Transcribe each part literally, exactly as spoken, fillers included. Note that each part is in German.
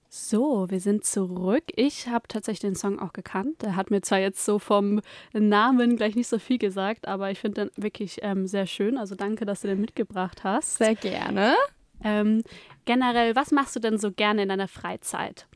So, wir sind zurück. Ich habe tatsächlich den Song auch gekannt. Der hat mir zwar jetzt so vom Namen gleich nicht so viel gesagt, aber ich finde den wirklich ähm, sehr schön. Also danke, dass du den mitgebracht hast. Sehr gerne. Ähm, generell, was machst du denn so gerne in deiner Freizeit?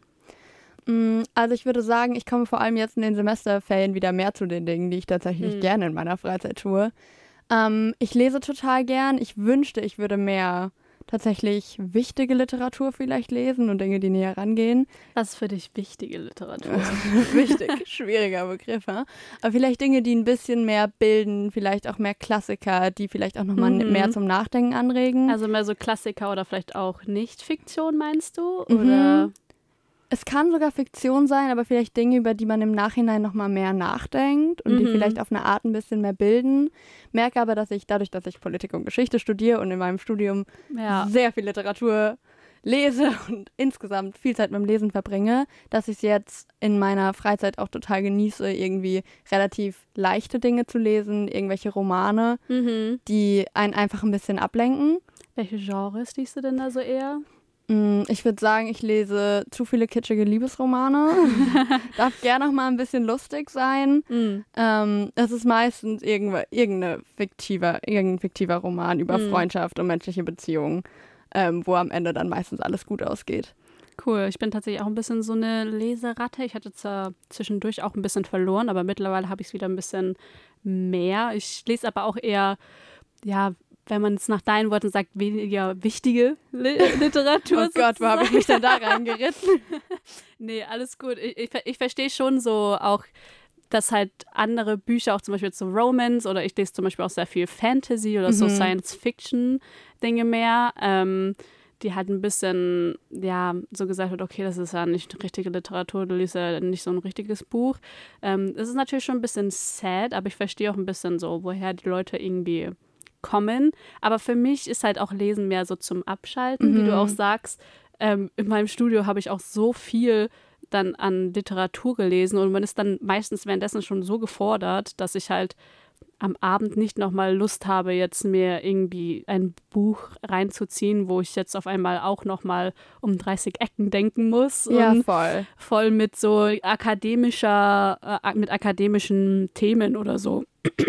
Also ich würde sagen, ich komme vor allem jetzt in den Semesterferien wieder mehr zu den Dingen, die ich tatsächlich Hm. gerne in meiner Freizeit tue. Ähm, ich lese total gern. Ich wünschte, ich würde mehr tatsächlich wichtige Literatur vielleicht lesen und Dinge, die näher rangehen. Was ist für dich wichtige Literatur? Wichtig, schwieriger Begriff, ja? Aber vielleicht Dinge, die ein bisschen mehr bilden, vielleicht auch mehr Klassiker, die vielleicht auch nochmal Mhm. mehr zum Nachdenken anregen. Also mehr so Klassiker oder vielleicht auch Nicht-Fiktion, meinst du? Mhm. Oder? Es kann sogar Fiktion sein, aber vielleicht Dinge, über die man im Nachhinein nochmal mehr nachdenkt und die Mhm. vielleicht auf eine Art ein bisschen mehr bilden. Merke aber, dass ich dadurch, dass ich Politik und Geschichte studiere und in meinem Studium Ja. sehr viel Literatur lese und insgesamt viel Zeit mit dem Lesen verbringe, dass ich es jetzt in meiner Freizeit auch total genieße, irgendwie relativ leichte Dinge zu lesen, irgendwelche Romane, Mhm. die einen einfach ein bisschen ablenken. Welche Genres liest du denn da so eher? Mm, Ich würde sagen, ich lese zu viele kitschige Liebesromane. Darf gerne noch mal ein bisschen lustig sein. Mhm. Ähm, es ist meistens irgende, irgendeine fiktiver, irgendein fiktiver Roman über Mhm. Freundschaft und menschliche Beziehungen, ähm, wo am Ende dann meistens alles gut ausgeht. Cool. Ich bin tatsächlich auch ein bisschen so eine Leseratte. Ich hatte zwar zwischendurch auch ein bisschen verloren, aber mittlerweile habe ich es wieder ein bisschen mehr. Ich lese aber auch eher, ja, wenn man es nach deinen Worten sagt, weniger wichtige Li Literatur. Oh Gott, wo habe ich mich denn da reingeritten? Nee, alles gut. Ich, ich, ich verstehe schon so auch, dass halt andere Bücher, auch zum Beispiel so Romance oder ich lese zum Beispiel auch sehr viel Fantasy oder so Mhm. Science-Fiction-Dinge mehr, ähm, die halt ein bisschen, ja, so gesagt wird, okay, das ist ja nicht richtige Literatur, du liest ja nicht so ein richtiges Buch. Ähm, es ist natürlich schon ein bisschen sad, aber ich verstehe auch ein bisschen so, woher die Leute irgendwie kommen. Aber für mich ist halt auch Lesen mehr so zum Abschalten, wie du auch Mhm. sagst. Ähm, in meinem Studio habe ich auch so viel dann an Literatur gelesen und man ist dann meistens währenddessen schon so gefordert, dass ich halt am Abend nicht nochmal Lust habe, jetzt mir irgendwie ein Buch reinzuziehen, wo ich jetzt auf einmal auch nochmal um dreißig Ecken denken muss Ja, und voll. voll mit so akademischer, äh, mit akademischen Themen oder so.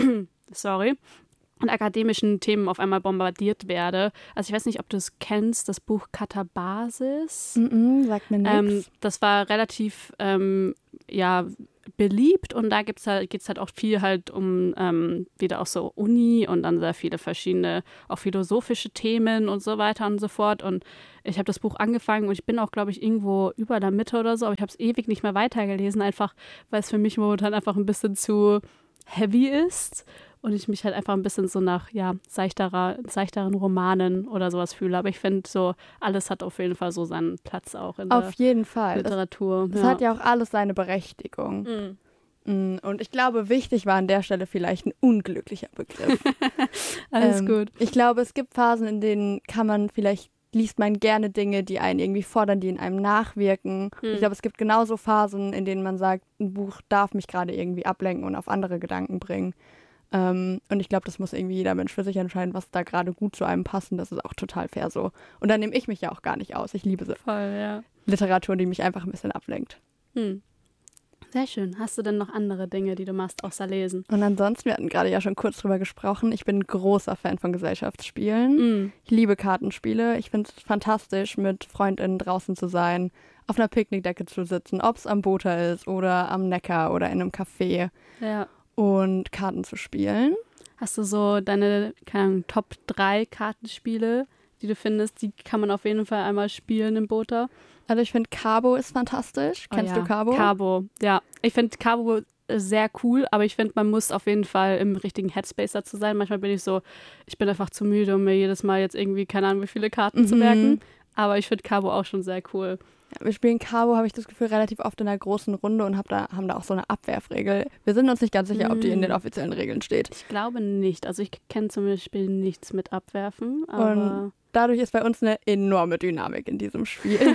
Sorry. Und akademischen Themen auf einmal bombardiert werde. Also ich weiß nicht, ob du es kennst, das Buch Katabasis. Mhm, sagt mir nichts. Ähm, das war relativ ähm, ja, beliebt und da gibt's halt, geht es halt auch viel halt um ähm, wieder auch so Uni und dann sehr viele verschiedene, auch philosophische Themen und so weiter und so fort. Und ich habe das Buch angefangen und ich bin auch, glaube ich, irgendwo über der Mitte oder so, aber ich habe es ewig nicht mehr weitergelesen, einfach weil es für mich momentan einfach ein bisschen zu heavy ist. Und ich mich halt einfach ein bisschen so nach, ja, seichterer, seichteren Romanen oder sowas fühle. Aber ich finde so, alles hat auf jeden Fall so seinen Platz auch in Auf der jeden Fall. Literatur. Es ja. hat ja auch alles seine Berechtigung. Mhm. Mm, Und ich glaube, wichtig war an der Stelle vielleicht ein unglücklicher Begriff. Alles Ähm, gut. Ich glaube, es gibt Phasen, in denen kann man vielleicht, liest man gerne Dinge, die einen irgendwie fordern, die in einem nachwirken. Hm. Ich glaube, es gibt genauso Phasen, in denen man sagt, ein Buch darf mich gerade irgendwie ablenken und auf andere Gedanken bringen. Ähm, und ich glaube, das muss irgendwie jeder Mensch für sich entscheiden, was da gerade gut zu einem passt. Und das ist auch total fair so. Und da nehme ich mich ja auch gar nicht aus. Ich liebe so Voll, ja. Literatur, die mich einfach ein bisschen ablenkt. Hm. Sehr schön. Hast du denn noch andere Dinge, die du machst, außer lesen? Und ansonsten, wir hatten gerade ja schon kurz drüber gesprochen, ich bin ein großer Fan von Gesellschaftsspielen. Mhm. Ich liebe Kartenspiele. Ich finde es fantastisch, mit FreundInnen draußen zu sein, auf einer Picknickdecke zu sitzen, ob es am Boota ist oder am Neckar oder in einem Café Ja. und Karten zu spielen. Hast du so deine, keine Ahnung, Top drei Kartenspiele, die du findest, die kann man auf jeden Fall einmal spielen im Bota? Also ich finde Cabo ist fantastisch. Oh Kennst ja. du Cabo? Cabo, ja. Ich finde Cabo sehr cool, aber ich finde, man muss auf jeden Fall im richtigen Headspace dazu sein. Manchmal bin ich so, ich bin einfach zu müde, um mir jedes Mal jetzt irgendwie, keine Ahnung, wie viele Karten zu Mhm. merken. Aber ich finde Cabo auch schon sehr cool. Ja, wir spielen Cabo, habe ich das Gefühl, relativ oft in einer großen Runde und hab da, haben da auch so eine Abwerfregel. Wir sind uns nicht ganz sicher, ob die in den offiziellen Regeln steht. Ich glaube nicht. Also ich kenne zum Beispiel nichts mit Abwerfen, aber Dadurch ist bei uns eine enorme Dynamik in diesem Spiel.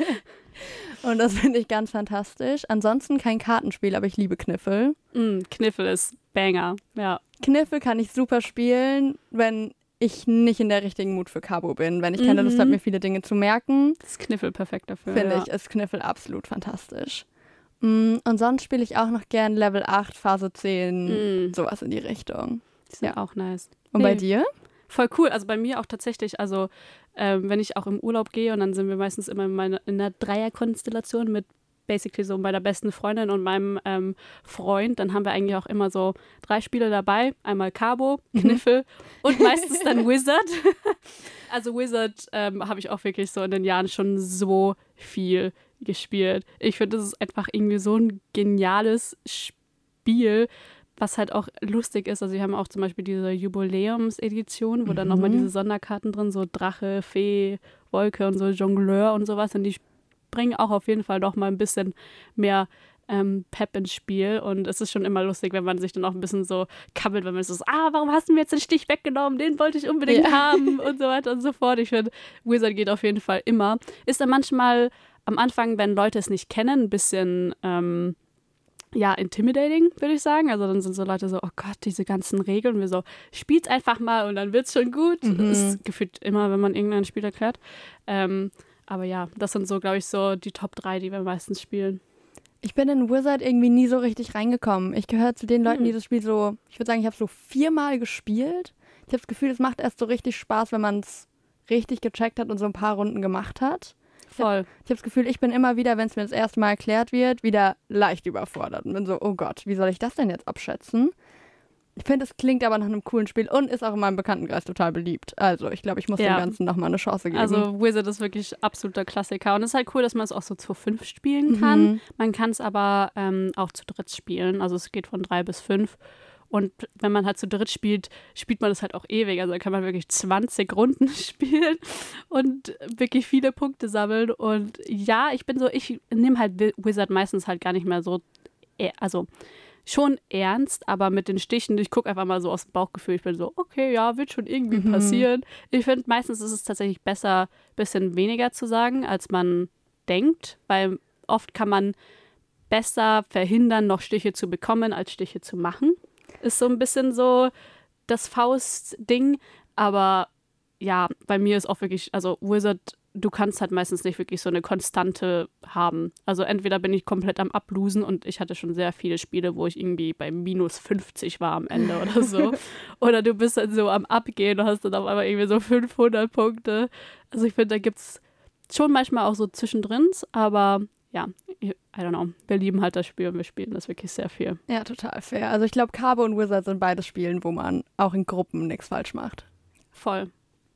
Und das finde ich ganz fantastisch. Ansonsten kein Kartenspiel, aber ich liebe Kniffel. mh, Kniffel ist Banger, ja. Kniffel kann ich super spielen, wenn ich nicht in der richtigen Mut für Cabo bin. Wenn ich keine Lust habe, mir viele Dinge zu merken, das ist Kniffel perfekt dafür. finde ja. ich, ist Kniffel absolut fantastisch. Mm, Und sonst spiele ich auch noch gern Level acht, Phase zehn, Mm. sowas in die Richtung. Die sind Ja. auch nice. Und Nee. bei dir? Voll cool. Also bei mir auch tatsächlich, also ähm, wenn ich auch im Urlaub gehe und dann sind wir meistens immer in, meine, in einer Dreierkonstellation mit basically so meiner besten Freundin und meinem ähm, Freund, dann haben wir eigentlich auch immer so drei Spiele dabei. Einmal Cabo, Kniffel und meistens dann Wizard. Also Wizard ähm, habe ich auch wirklich so in den Jahren schon so viel gespielt. Ich finde, das ist einfach irgendwie so ein geniales Spiel, was halt auch lustig ist. Also wir haben auch zum Beispiel diese Jubiläumsedition, wo dann Mhm. nochmal diese Sonderkarten drin, so Drache, Fee, Wolke und so Jongleur und sowas. Und die bringen auch auf jeden Fall noch mal ein bisschen mehr ähm, Pep ins Spiel. Und es ist schon immer lustig, wenn man sich dann auch ein bisschen so kabbelt, wenn man so, ah, warum hast du mir jetzt den Stich weggenommen? Den wollte ich unbedingt Ja. haben und so weiter und so fort. Ich finde, Wizard geht auf jeden Fall immer. Ist dann manchmal am Anfang, wenn Leute es nicht kennen, ein bisschen ähm, ja, intimidating, würde ich sagen. Also dann sind so Leute so, oh Gott, diese ganzen Regeln. Und wir so, spiel's einfach mal und dann wird's schon gut. Mhm. Das ist gefühlt immer, wenn man irgendein Spiel erklärt. Ähm, aber ja, das sind so, glaube ich, so die Top drei, die wir meistens spielen. Ich bin in Wizard irgendwie nie so richtig reingekommen. Ich gehöre zu den Leuten, Hm. die das Spiel so, ich würde sagen, ich habe so viermal gespielt. Ich habe das Gefühl, es macht erst so richtig Spaß, wenn man es richtig gecheckt hat und so ein paar Runden gemacht hat. Voll. Ich habe das Gefühl, ich bin immer wieder, wenn es mir das erste Mal erklärt wird, wieder leicht überfordert und bin so, oh Gott, wie soll ich das denn jetzt abschätzen? Ich finde, es klingt aber nach einem coolen Spiel und ist auch in meinem Bekanntenkreis total beliebt. Also ich glaube, ich muss Ja. dem Ganzen nochmal eine Chance geben. Also Wizard ist wirklich absoluter Klassiker. Und es ist halt cool, dass man es auch so zu fünf spielen kann. Mhm. Man kann es aber ähm, auch zu dritt spielen. Also es geht von drei bis fünf. Und wenn man halt zu dritt spielt, spielt man das halt auch ewig. Also da kann man wirklich zwanzig Runden spielen und wirklich viele Punkte sammeln. Und ja, ich bin so, ich nehme halt Wizard meistens halt gar nicht mehr so, eh- also schon ernst, aber mit den Stichen, ich gucke einfach mal so aus dem Bauchgefühl. Ich bin so, okay, ja, wird schon irgendwie Mhm. passieren. Ich finde, meistens ist es tatsächlich besser, ein bisschen weniger zu sagen, als man denkt, weil oft kann man besser verhindern, noch Stiche zu bekommen, als Stiche zu machen. Ist so ein bisschen so das Faust-Ding, aber ja, bei mir ist auch wirklich, also Wizard, du kannst halt meistens nicht wirklich so eine Konstante haben. Also entweder bin ich komplett am Ablosen und ich hatte schon sehr viele Spiele, wo ich irgendwie bei minus fünfzig war am Ende oder so. Oder du bist dann so am Abgehen und hast dann auf einmal irgendwie so fünfhundert Punkte. Also ich finde, da gibt es schon manchmal auch so zwischendrin, aber ja, I don't know. Wir lieben halt das Spiel und wir spielen das wirklich sehr viel. Ja, total fair. Also ich glaube, Cabo und Wizard sind beides Spielen, wo man auch in Gruppen nichts falsch macht. Voll.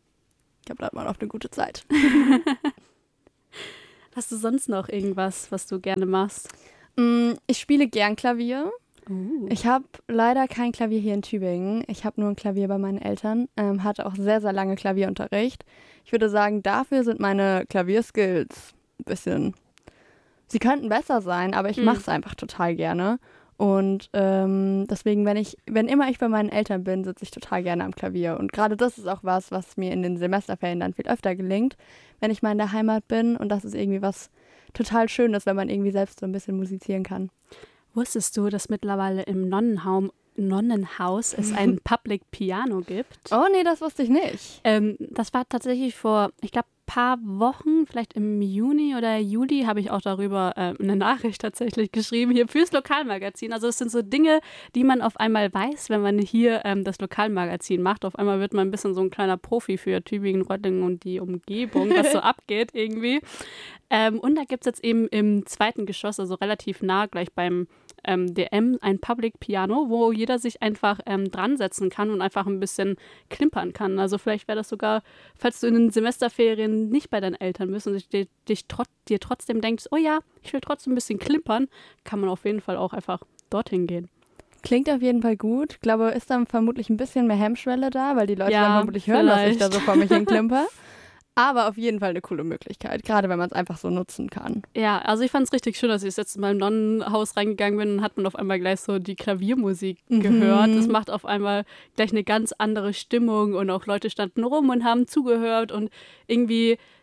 Ich glaube, da hat man auch eine gute Zeit. Hast du sonst noch irgendwas, was du gerne machst? Mm, Ich spiele gern Klavier. Uh. Ich habe leider kein Klavier hier in Tübingen. Ich habe nur ein Klavier bei meinen Eltern. Ähm, hatte auch sehr, sehr lange Klavierunterricht. Ich würde sagen, dafür sind meine Klavierskills ein bisschen... Sie könnten besser sein, aber ich Hm. mache es einfach total gerne. Und ähm, deswegen, wenn ich, wenn immer ich bei meinen Eltern bin, sitze ich total gerne am Klavier. Und gerade das ist auch was, was mir in den Semesterferien dann viel öfter gelingt, wenn ich mal in der Heimat bin. Und das ist irgendwie was total Schönes, wenn man irgendwie selbst so ein bisschen musizieren kann. Wusstest du, dass mittlerweile im Nonnenhaus, Nonnenhaus es ein Public Piano gibt? Oh nee, das wusste ich nicht. Ähm, das war tatsächlich vor, ich glaube, paar Wochen, vielleicht im Juni oder Juli, habe ich auch darüber äh, eine Nachricht tatsächlich geschrieben, hier fürs Lokalmagazin. Also es sind so Dinge, die man auf einmal weiß, wenn man hier ähm, das Lokalmagazin macht. Auf einmal wird man ein bisschen so ein kleiner Profi für Tübingen, Reutlingen und die Umgebung, was so abgeht irgendwie. Ähm, und da gibt es jetzt eben im zweiten Geschoss, also relativ nah gleich beim ähm, D M, ein Public Piano, wo jeder sich einfach ähm, dran setzen kann und einfach ein bisschen klimpern kann. Also vielleicht wäre das sogar, falls du in den Semesterferien nicht bei deinen Eltern bist und dich, dich trot, dir trotzdem denkst, oh ja, ich will trotzdem ein bisschen klimpern, kann man auf jeden Fall auch einfach dorthin gehen. Klingt auf jeden Fall gut. Ich glaube, ist dann vermutlich ein bisschen mehr Hemmschwelle da, weil die Leute Ja, dann vermutlich hören, dass ich da vielleicht. so vor mich hin klimper. Aber auf jeden Fall eine coole Möglichkeit, gerade wenn man es einfach so nutzen kann. Ja, also ich fand es richtig schön, dass ich das letzte Mal im Nonnenhaus reingegangen bin und hat man auf einmal gleich so die Klaviermusik Mhm. gehört. Das macht auf einmal gleich eine ganz andere Stimmung und auch Leute standen rum und haben zugehört und irgendwie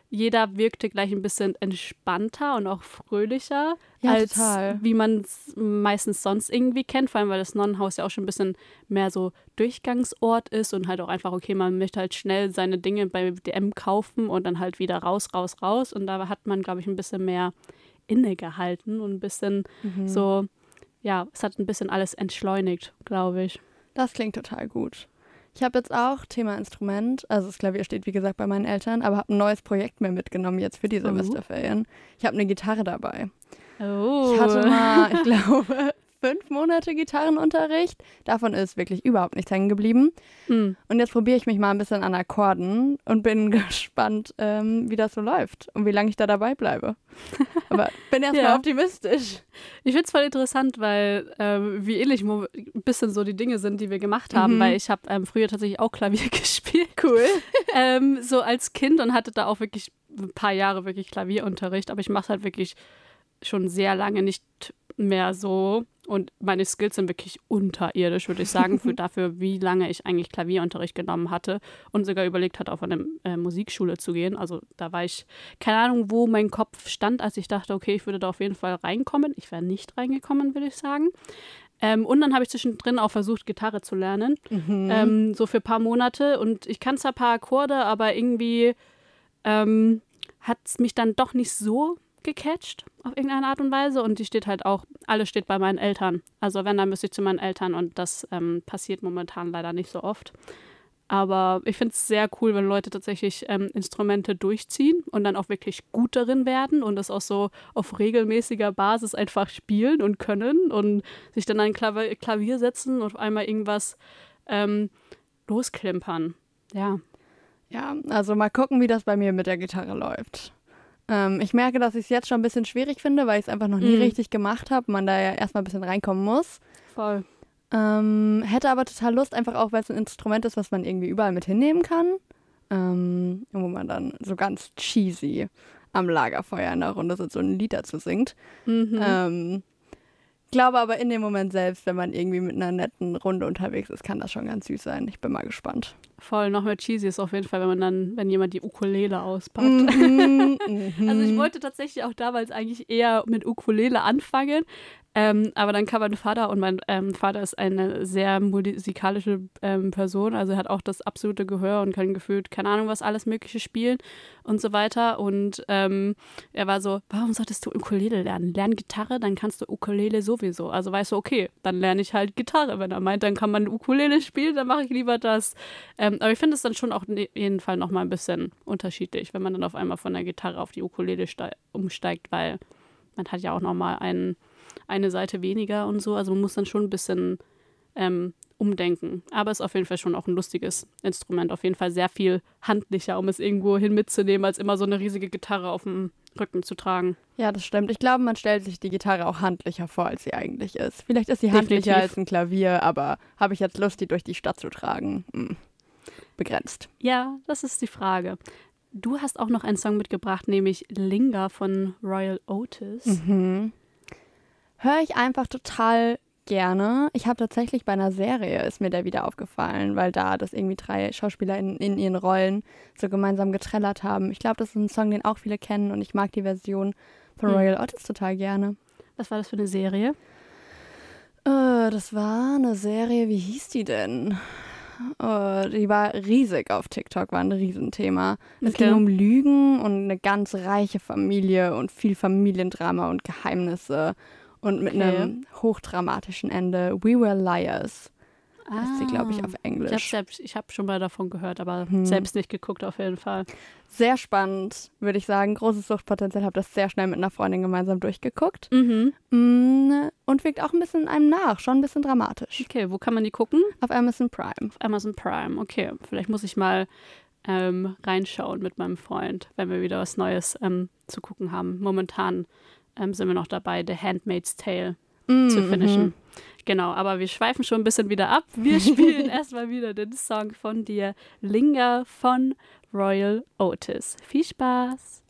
jeder wirkte gleich ein bisschen entspannter und auch fröhlicher, Ja, als total. wie man es meistens sonst irgendwie kennt. Vor allem, weil das Nonnenhaus ja auch schon ein bisschen mehr so Durchgangsort ist und halt auch einfach, okay, man möchte halt schnell seine Dinge bei D M kaufen und dann halt wieder raus, raus, raus. Und da hat man, glaube ich, ein bisschen mehr innegehalten und ein bisschen Mhm. so, ja, es hat ein bisschen alles entschleunigt, glaube ich. Das klingt total gut. Ich habe jetzt auch Thema Instrument, also das Klavier steht wie gesagt bei meinen Eltern, aber habe ein neues Projekt mir mitgenommen jetzt für die Oh. Semesterferien. Ich habe eine Gitarre dabei. Oh. Ich hatte mal, ich glaube, fünf Monate Gitarrenunterricht. Davon ist wirklich überhaupt nichts hängen geblieben. Mm. Und jetzt probiere ich mich mal ein bisschen an Akkorden und bin gespannt, ähm, wie das so läuft und wie lange ich da dabei bleibe. Aber bin erstmal Ja. optimistisch. Ich finde es voll interessant, weil ähm, wie ähnlich mo- ein bisschen so die Dinge sind, die wir gemacht haben, Mhm. weil ich habe ähm, früher tatsächlich auch Klavier gespielt. Cool. ähm, so als Kind und hatte da auch wirklich ein paar Jahre wirklich Klavierunterricht, aber ich mache es halt wirklich schon sehr lange nicht mehr so und meine Skills sind wirklich unterirdisch, würde ich sagen, für dafür, wie lange ich eigentlich Klavierunterricht genommen hatte und sogar überlegt hatte, auf eine äh, Musikschule zu gehen. Also da war ich, keine Ahnung, wo mein Kopf stand, als ich dachte, okay, ich würde da auf jeden Fall reinkommen. Ich wäre nicht reingekommen, würde ich sagen. Ähm, und dann habe ich zwischendrin auch versucht, Gitarre zu lernen, Mhm. ähm, so für ein paar Monate und ich kann zwar ein paar Akkorde, aber irgendwie ähm, hat es mich dann doch nicht so gecatcht auf irgendeine Art und Weise und die steht halt auch, alles steht bei meinen Eltern. Also wenn, dann müsste ich zu meinen Eltern und das ähm, passiert momentan leider nicht so oft. Aber ich finde es sehr cool, wenn Leute tatsächlich ähm, Instrumente durchziehen und dann auch wirklich gut darin werden und das auch so auf regelmäßiger Basis einfach spielen und können und sich dann an ein Klavier, Klavier setzen und auf einmal irgendwas ähm, losklimpern. Ja. Ja, also mal gucken, wie das bei mir mit der Gitarre läuft. Ähm, ich merke, dass ich es jetzt schon ein bisschen schwierig finde, weil ich es einfach noch nie Mhm. richtig gemacht habe. Man da ja erstmal ein bisschen reinkommen muss. Voll. Ähm, hätte aber total Lust, einfach auch, weil es ein Instrument ist, was man irgendwie überall mit hinnehmen kann. Ähm, wo man dann so ganz cheesy am Lagerfeuer in der Runde sitzt und ein Lied dazu singt. Mhm. Ähm, glaube aber in dem Moment selbst, wenn man irgendwie mit einer netten Runde unterwegs ist, kann das schon ganz süß sein. Ich bin mal gespannt. Voll, noch mehr cheesy ist auf jeden Fall, wenn man dann, wenn jemand die Ukulele auspackt. Mhm, Also ich mhm. wollte tatsächlich auch damals eigentlich eher mit Ukulele anfangen, ähm, aber dann kam mein Vater und mein ähm, Vater ist eine sehr musikalische ähm, Person, also er hat auch das absolute Gehör und kann gefühlt, keine Ahnung, was alles Mögliche spielen und so weiter und ähm, er war so, warum solltest du Ukulele lernen? Lern Gitarre, dann kannst du Ukulele sowieso. Also weißt du, okay, dann lerne ich halt Gitarre. Wenn er meint, dann kann man Ukulele spielen, dann mache ich lieber das. Ähm, aber ich finde es dann schon auch in jeden Fall nochmal ein bisschen unterschiedlich, wenn man dann auf einmal von der Gitarre auf die Ukulele ste- umsteigt, weil man hat ja auch nochmal ein, eine Seite weniger und so. Also man muss dann schon ein bisschen ähm, umdenken. Aber es ist auf jeden Fall schon auch ein lustiges Instrument. Auf jeden Fall sehr viel handlicher, um es irgendwo hin mitzunehmen, als immer so eine riesige Gitarre auf dem Rücken zu tragen. Ja, das stimmt. Ich glaube, man stellt sich die Gitarre auch handlicher vor, als sie eigentlich ist. Vielleicht ist sie handlicher Definitiv. als ein Klavier, aber habe ich jetzt Lust, die durch die Stadt zu tragen? Hm. Begrenzt. Ja, das ist die Frage. Du hast auch noch einen Song mitgebracht, nämlich Linger von Royal Otis. Mhm. Höre ich einfach total gerne. Ich habe tatsächlich bei einer Serie, ist mir der wieder aufgefallen, weil da das irgendwie drei Schauspieler in, in ihren Rollen so gemeinsam getrellert haben. Ich glaube, das ist ein Song, den auch viele kennen und ich mag die Version von Hm. Royal Otis total gerne. Was war das für eine Serie? Äh, das war eine Serie, wie hieß die denn? Äh, die war riesig auf TikTok, war ein Riesenthema. Es Okay. ging um Lügen und eine ganz reiche Familie und viel Familiendrama und Geheimnisse und mit Okay. einem hochdramatischen Ende. We Were Liars heißt sie, glaube ich, auf Ich habe Englisch. selbst, ich habe schon mal davon gehört, aber Hm. selbst nicht geguckt auf jeden Fall. Sehr spannend, würde ich sagen. Großes Suchtpotenzial, habe das sehr schnell mit einer Freundin gemeinsam durchgeguckt. Mhm. Mm, Und wirkt auch ein bisschen einem nach, schon ein bisschen dramatisch. Okay, wo kann man die gucken? Auf Amazon Prime. Auf Amazon Prime. Okay, vielleicht muss ich mal ähm, reinschauen mit meinem Freund, wenn wir wieder was Neues ähm, zu gucken haben. Momentan ähm, sind wir noch dabei, The Handmaid's Tale zu Mhm. finishen. Genau, aber wir schweifen schon ein bisschen wieder ab. Wir spielen erstmal wieder den Song von dir, Linger von Royal Otis. Viel Spaß!